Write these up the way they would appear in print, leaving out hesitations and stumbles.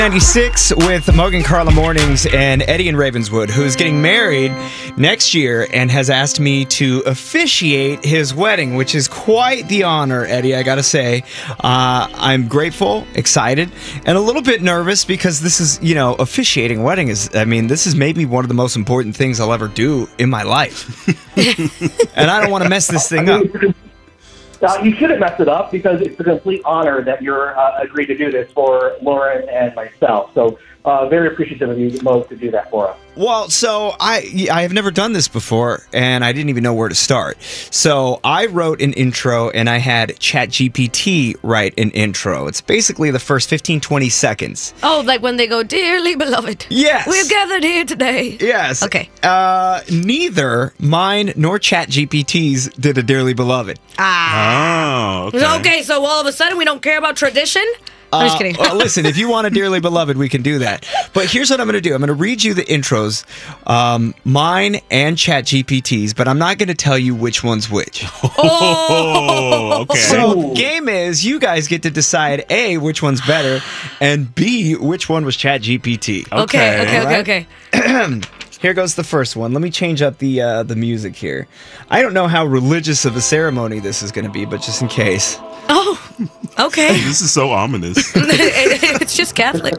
96 with Morgan Carla Mornings and Eddie in Ravenswood, who's getting married next year and has asked me to officiate his wedding, which is quite the honor, Eddie, I gotta say. I'm grateful, excited, and a little bit nervous because this is, officiating a wedding this is maybe one of the most important things I'll ever do in my life. And I don't want to mess this thing up. You shouldn't mess it up because it's a complete honor that you're agreed to do this for Lauren and myself. So very appreciative of you, Mo, to do that for us. Well, so I have never done this before, and I didn't even know where to start. So I wrote an intro, and I had ChatGPT write an intro. It's basically the first 15, 20 seconds. Oh, like when they go, "Dearly beloved." Yes. We're gathered here today. Yes. Okay. Neither mine nor ChatGPT's did a Dearly Beloved. Oh, okay. Okay, so all of a sudden we don't care about tradition? I'm just kidding. Well, listen, if you want a Dearly Beloved, we can do that. But here's what I'm going to do. I'm going to read you the intros, mine and ChatGPT's, but I'm not going to tell you which one's which. Oh, okay. So game is, you guys get to decide, A, which one's better, and B, which one was ChatGPT. Okay. Here goes the first one. Let me change up the music here. I don't know how religious of a ceremony this is going to be, but just in case. Oh, okay. This is so ominous. It's just Catholic.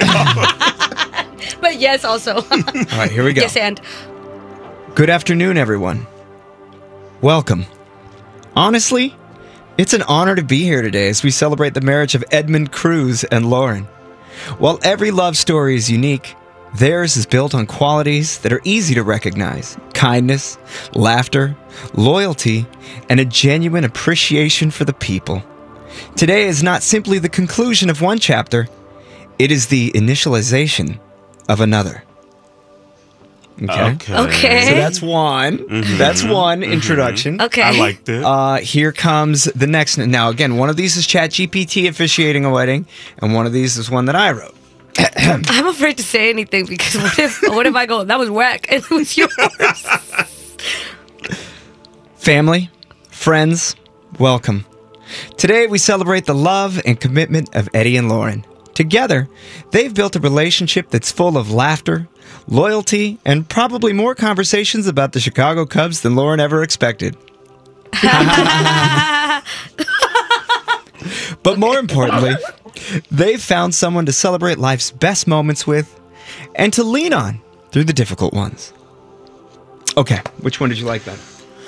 But yes, also. All right, here we go. Yes, and. Good afternoon, everyone. Welcome. Honestly, it's an honor to be here today as we celebrate the marriage of Edmund Cruz and Lauren. While every love story is unique, theirs is built on qualities that are easy to recognize: kindness, laughter, loyalty, and a genuine appreciation for the people. Today is not simply the conclusion of one chapter, it is the initialization of another. Okay. So that's one. Mm-hmm. That's one introduction. Okay. I liked it. Here comes the next. Now, again, one of these is ChatGPT officiating a wedding, and one of these is one that I wrote. I'm afraid to say anything because what if I go, that was whack, and it was yours? Family, friends, welcome. Today we celebrate the love and commitment of Eddie and Lauren. Together, they've built a relationship that's full of laughter, loyalty, and probably more conversations about the Chicago Cubs than Lauren ever expected. But more importantly, they've found someone to celebrate life's best moments with and to lean on through the difficult ones. Okay, which one did you like better?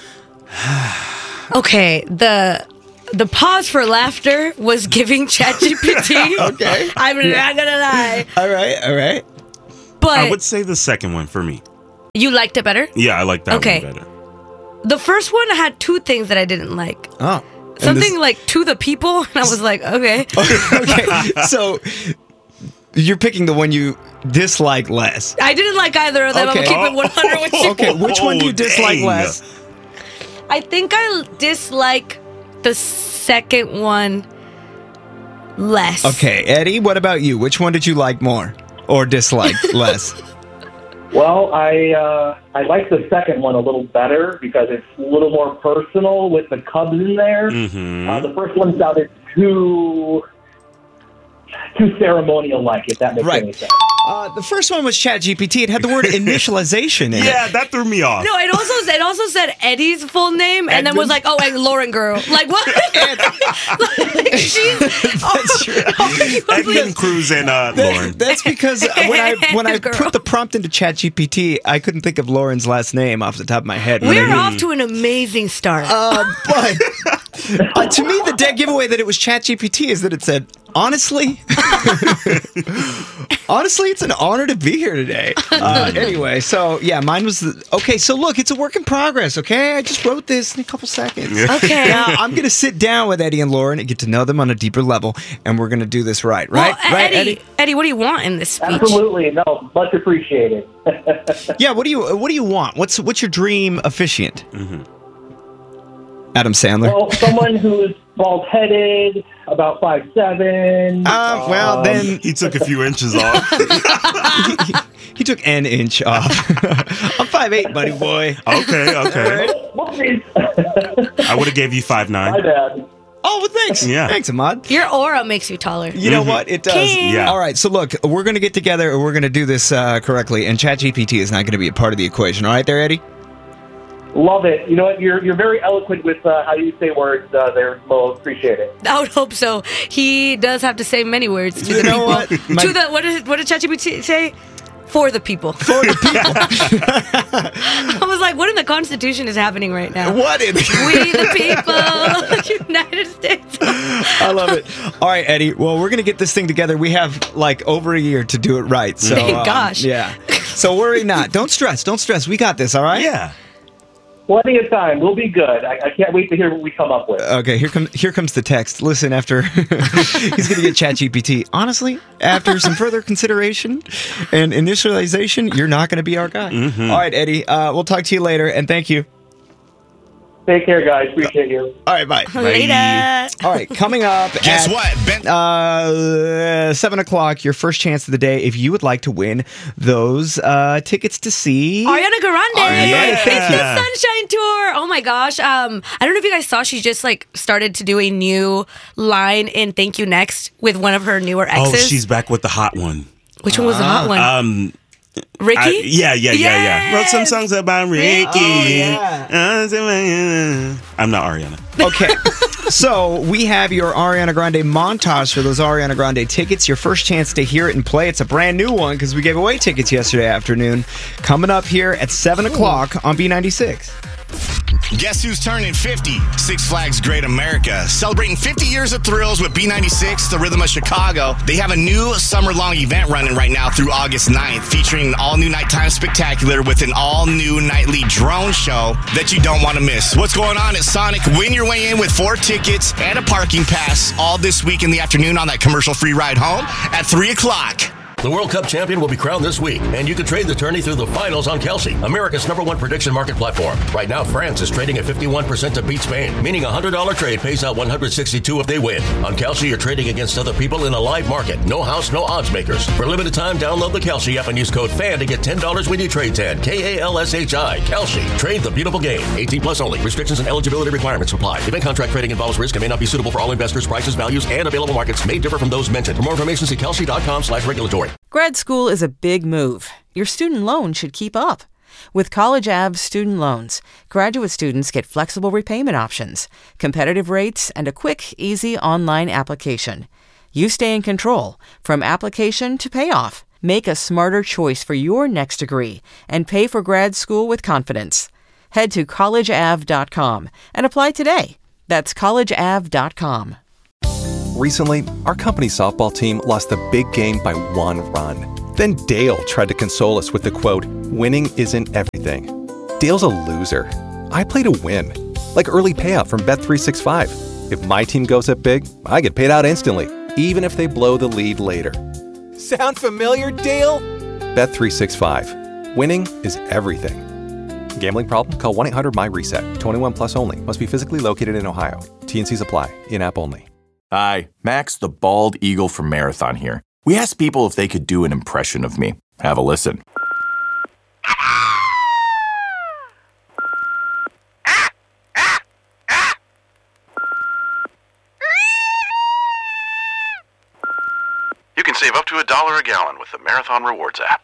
Okay, the pause for laughter was giving ChatGPT. Okay. I'm not gonna lie. All right. But I would say the second one for me. you liked it better? Yeah, I like that Okay. one better. The first one had two things that I didn't like. Oh. Something like to the people, and I was like, okay. Okay, so you're picking the one you dislike less. I didn't like either of them. Okay. I'm keeping 100 with you. Okay, which one do you dislike dang. less? I think I dislike the second one less. Okay, Eddie, what about you? Which one did you like more or dislike less? Well, I like the second one a little better because it's a little more personal with the Cubs in there. Mm-hmm. The first one sounded too ceremonial-like, if that makes any sense. The first one was ChatGPT. It had the word initialization in it. Yeah, that threw me off. No, it also said Eddie's full name, and then was like, oh, and Lauren girl. Like, what? Like, she's... That's true. Edmund Cruz and Lauren. That's because when I Girl. put the prompt into ChatGPT, I couldn't think of Lauren's last name off the top of my head. We're off to an amazing start. But to me, the dead giveaway that it was ChatGPT is that it said, honestly, it's an honor to be here today. Anyway, so yeah, mine was okay. So look, it's a work in progress. Okay, I just wrote this in a couple seconds. Okay. Now I'm gonna sit down with Eddie and Lauren and get to know them on a deeper level, and we're gonna do this right. Well, Right, Eddie? Eddie, what do you want in this speech? Absolutely. No, much appreciated. Yeah. What do you want? What's your dream officiant? Mm-hmm. Adam Sandler. Well, someone who's bald-headed, about 5'7". Well, then He took a few inches off. he took an inch off. I'm 5'8", buddy boy. Okay. Whoopsies. I would have gave you 5'9". My bad. Oh, well, thanks. Yeah. Thanks, Ahmad. Your aura makes you taller. You know what? It does. King. Yeah. All right, so look, we're going to get together and we're going to do this correctly, and ChatGPT is not going to be a part of the equation. All right there, Eddie? Love it. You know what? You're very eloquent with how you say words there, Mo. Appreciate it. I would hope so. He does have to say many words to the You know people. what? To the what did ChatGPT say? For the people. For the people. I was like, what in the Constitution is happening right now? What in We the people, United States. I love it. All right, Eddie. Well, we're going to get this thing together. We have like over a year to do it right. So, Thank gosh. Yeah. So worry not. Don't stress. Don't stress. We got this, all right? Yeah. Plenty of time. We'll be good. I can't wait to hear what we come up with. Okay, here comes the text. Listen, after he's going to get ChatGPT. Honestly, after some further consideration and initialization, you're not going to be our guy. Mm-hmm. All right, Eddie. We'll talk to you later, and thank you. Take care, guys. Appreciate you. All right, bye. Later. All right, coming up. Guess at, what? Ben- 7 o'clock, your first chance of the day. If you would like to win those tickets to see Ariana Grande. Ariana, It's thank the you. Sunshine Tour. Oh my gosh. I don't know if you guys saw, she just like started to do a new line in Thank You Next with one of her newer Oh, exes. she's back with the hot one. Which one was the hot one? Ricky? Yeah. Yes. Wrote some songs about Ricky. Oh, yeah. I'm not Ariana. Okay, so we have your Ariana Grande montage for those Ariana Grande tickets. Your first chance to hear it and play. It's a brand new one because we gave away tickets yesterday afternoon. Coming up here at 7 o'clock on B96. Guess who's turning 50? Six Flags Great America. Celebrating 50 years of thrills with B96, the Rhythm of Chicago. They have a new summer-long event running right now through August 9th, featuring an all-new nighttime spectacular with an all-new nightly drone show that you don't want to miss. What's going on at Sonic? Win your way in with 4 tickets and a parking pass all this week in the afternoon on that commercial-free ride home at 3 o'clock. The World Cup champion will be crowned this week, and you can trade the tourney through the finals on Kalshi, America's #1 prediction market platform. Right now, France is trading at 51% to beat Spain, meaning a $100 trade pays out $162 if they win. On Kalshi, you're trading against other people in a live market. No house, no odds makers. For a limited time, download the Kalshi app and use code FAN to get $10 when you trade 10. KALSHI. Kalshi. Trade the beautiful game. 18 plus only. Restrictions and eligibility requirements apply. Event contract trading involves risk and may not be suitable for all investors. Prices, values, and available markets may differ from those mentioned. For more information, see kalshi.com/regulatory. Grad school is a big move. Your student loan should keep up. With College Ave student loans, graduate students get flexible repayment options, competitive rates, and a quick, easy online application. You stay in control from application to payoff. Make a smarter choice for your next degree and pay for grad school with confidence. Head to collegeave.com and apply today. That's collegeave.com. Recently, our company's softball team lost a big game by 1 run. Then Dale tried to console us with the quote, "Winning isn't everything." Dale's a loser. I play to win. Like early payout from Bet365. If my team goes up big, I get paid out instantly, even if they blow the lead later. Sound familiar, Dale? Bet365. Winning is everything. Gambling problem? Call 1-800-MY-RESET. 21 plus only. Must be physically located in Ohio. T&Cs apply. In-app only. Hi, Max the Bald Eagle from Marathon here. We asked people if they could do an impression of me. Have a listen. You can save up to $1 a gallon with the Marathon Rewards app.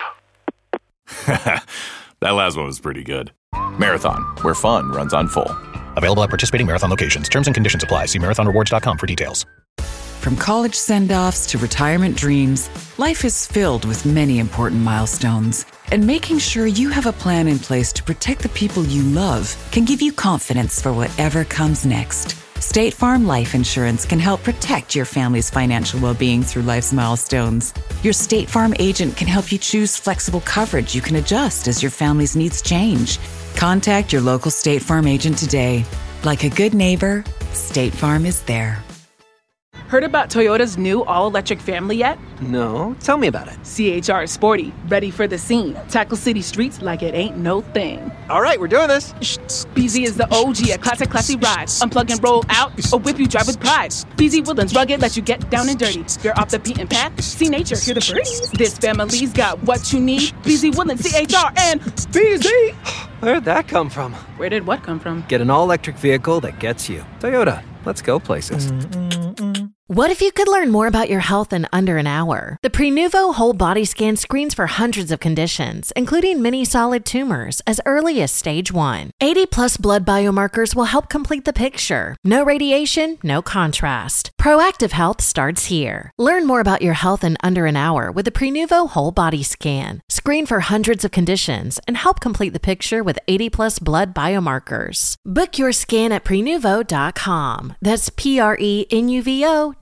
That last one was pretty good. Marathon, where fun runs on full. Available at participating Marathon locations. Terms and conditions apply. See marathonrewards.com for details. From college send-offs to retirement dreams, life is filled with many important milestones. And making sure you have a plan in place to protect the people you love can give you confidence for whatever comes next. State Farm Life Insurance can help protect your family's financial well-being through life's milestones. Your State Farm agent can help you choose flexible coverage you can adjust as your family's needs change. Contact your local State Farm agent today. Like a good neighbor, State Farm is there. Heard about Toyota's new all-electric family yet? No, tell me about it. CHR is sporty, ready for the scene. Tackle city streets like it ain't no thing. All right, we're doing this. BZ is the OG, a classy ride. Unplug and roll out, or whip you drive with pride. BZ Woodlands rugged, let you get down and dirty. You're off the beaten path, see nature, hear the birds. This family's got what you need. BZ Woodlands, CHR, and BZ. Where'd that come from? Where did what come from? Get an all-electric vehicle that gets you. Toyota. Let's go places. What if you could learn more about your health in under an hour? The Prenuvo Whole Body Scan screens for hundreds of conditions, including many solid tumors, as early as stage 1. 80+ blood biomarkers will help complete the picture. No radiation, no contrast. Proactive health starts here. Learn more about your health in under an hour with the Prenuvo Whole Body Scan. Screen for hundreds of conditions and help complete the picture with 80+ blood biomarkers. Book your scan at Prenuvo.com. That's Prenuvo.com.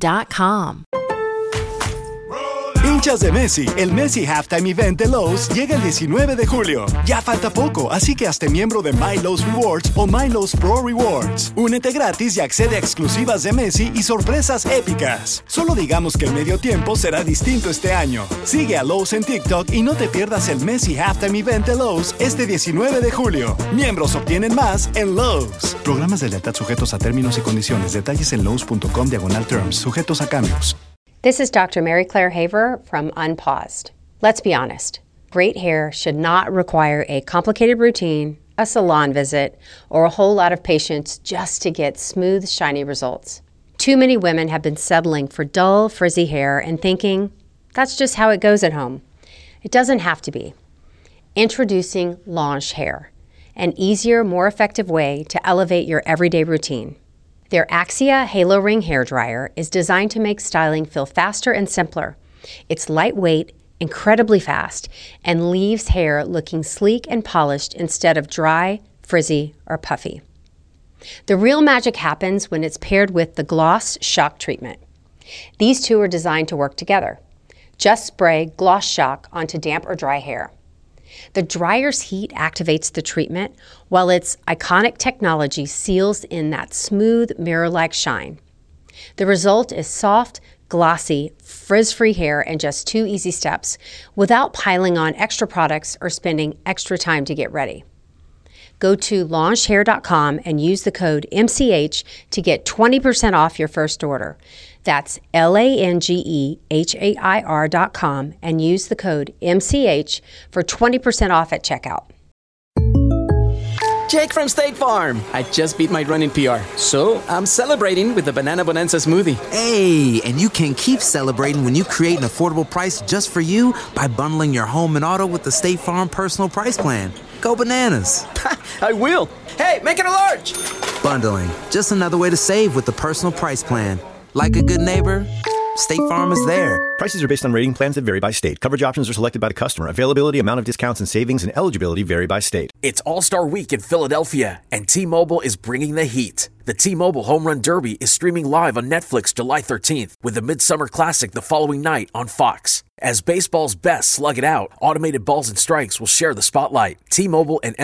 Hinchas de Messi, el Messi Halftime Event de Lowe's llega el 19 de julio. Ya falta poco, así que hazte miembro de My Lowe's Rewards o My Lowe's Pro Rewards. Únete gratis y accede a exclusivas de Messi y sorpresas épicas. Solo digamos que el medio tiempo será distinto este año. Sigue a Lowe's en TikTok y no te pierdas el Messi Halftime Event de Lowe's este 19 de julio. Miembros obtienen más en Lowe's. Programas de lealtad sujetos a términos y condiciones. Detalles en lowes.com/terms. Sujetos a cambios. This is Dr. Mary Claire Haver from Unpaused. Let's be honest. Great hair should not require a complicated routine, a salon visit, or a whole lot of patience just to get smooth, shiny results. Too many women have been settling for dull, frizzy hair and thinking, that's just how it goes at home. It doesn't have to be. Introducing Launch Hair, an easier, more effective way to elevate your everyday routine. Their Axia Halo Ring Hair Dryer is designed to make styling feel faster and simpler. It's lightweight, incredibly fast, and leaves hair looking sleek and polished instead of dry, frizzy, or puffy. The real magic happens when it's paired with the Gloss Shock treatment. These two are designed to work together. Just spray Gloss Shock onto damp or dry hair. The dryer's heat activates the treatment, while its iconic technology seals in that smooth, mirror-like shine. The result is soft, glossy, frizz-free hair in just 2 easy steps, without piling on extra products or spending extra time to get ready. Go to launchhair.com and use the code MCH to get 20% off your first order. That's LANGEHAIR.com and use the code MCH for 20% off at checkout. Jake from State Farm. I just beat my running PR, so I'm celebrating with the Banana Bonanza smoothie. Hey, and you can keep celebrating when you create an affordable price just for you by bundling your home and auto with the State Farm Personal Price Plan. Go bananas. I will. Hey, make it a large. Bundling, just another way to save with the Personal Price Plan. Like a good neighbor, State Farm is there. Prices are based on rating plans that vary by state. Coverage options are selected by the customer. Availability, amount of discounts and savings, and eligibility vary by state. It's All-Star Week in Philadelphia, and T-Mobile is bringing the heat. The T-Mobile Home Run Derby is streaming live on Netflix July 13th, with the Midsummer Classic the following night on Fox. As baseball's best slug it out, automated balls and strikes will share the spotlight. T-Mobile and